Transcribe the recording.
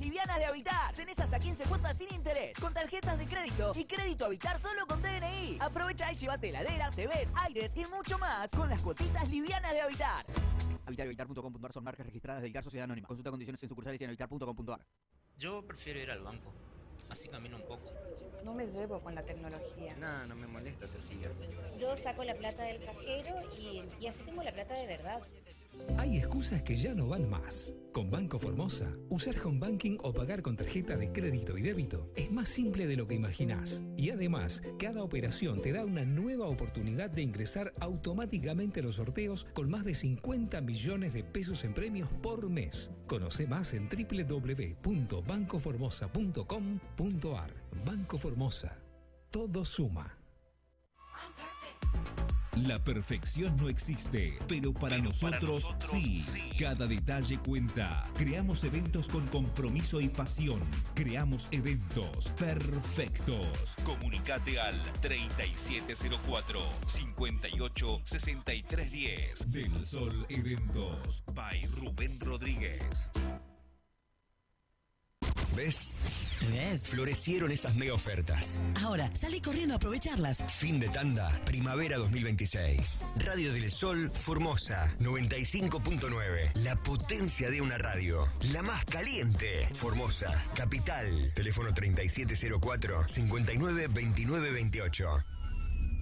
livianas de Habitar. Tenés hasta 15 cuotas sin interés, con tarjetas de crédito y crédito Habitar solo con DNI. Aprovecha y llévate heladeras, TVs, aires y mucho más con las cuotitas livianas de Habitar. Habitar y Habitar.com.ar son marcas registradas de Habitar Sociedad Anónima. Consulta condiciones en sucursales y en habitar.com.ar. Yo prefiero ir al banco. Así camino un poco. No me llevo con la tecnología. Nah, no me molesta hacer fila. Yo saco la plata del cajero y así tengo la plata de verdad. Hay excusas que ya no van más. Con Banco Formosa, usar home banking o pagar con tarjeta de crédito y débito es más simple de lo que imaginás. Y además, cada operación te da una nueva oportunidad de ingresar automáticamente a los sorteos con más de 50 millones de pesos en premios por mes. Conoce más en www.bancoformosa.com.ar. Banco Formosa. Todo suma. La perfección no existe, pero para nosotros sí. Cada detalle cuenta. Creamos eventos con compromiso y pasión. Creamos eventos perfectos. Comunicate al 3704-586310. Del Sol Eventos. By Rubén Rodríguez. ¿Ves? Florecieron esas mega ofertas. Ahora, salí corriendo a aprovecharlas. Fin de tanda, primavera 2026. Radio del Sol Formosa 95.9. La potencia de una radio. La más caliente. Formosa, capital. Teléfono 3704-592928.